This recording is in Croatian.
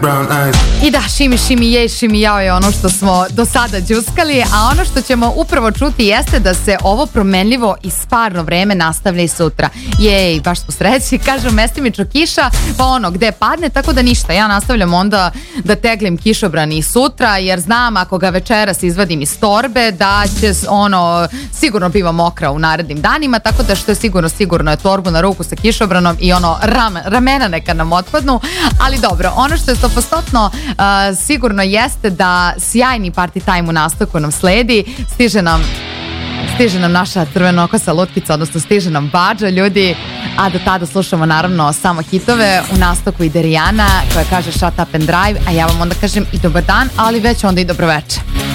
I da, šimi, šimi, jej, šimi, jao je ono što smo do sada džuskali, a ono što ćemo upravo čuti jeste da se ovo promenljivo i sparno vreme nastavlja i sutra. Jej, baš smo sreći, kažu mestimično kiša, pa ono, gde padne, tako da ništa, ja nastavljam onda da teglim kišobran i sutra, jer znam ako ga večeras izvadim iz torbe, da će ono, sigurno biva mokra u narednim danima, tako da što je sigurno je torbu na ruku sa kišobranom i ono, ramena neka nam otpadnu, ali dobro, ono što je 100% sigurno jeste da sjajni party time u nastavku nam sledi, stiže nam naša crvenokosa lutkica, odnosno stiže nam Badža, ljudi, a do tada slušamo naravno samo hitove, u nastavku ide Rijana koja kaže shut up and drive, a ja vam onda kažem i dobar dan, ali već onda i dobro večer.